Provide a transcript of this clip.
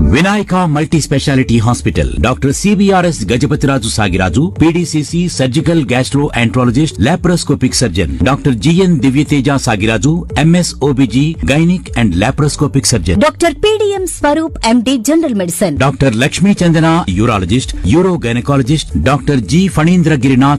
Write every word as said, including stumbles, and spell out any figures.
Vinayaka multi speciality hospital doctor CBRS Gajapathiraju Sagiraju PDCC surgical gastro enterologist laparoscopic surgeon doctor GN Divyateja Sagiraju MS OBG gynaec and laparoscopic surgeon doctor PDM Swaroop MD general medicine doctor Lakshmi Chandana urologist euro gynaecologist doctor G Phanindra Girinath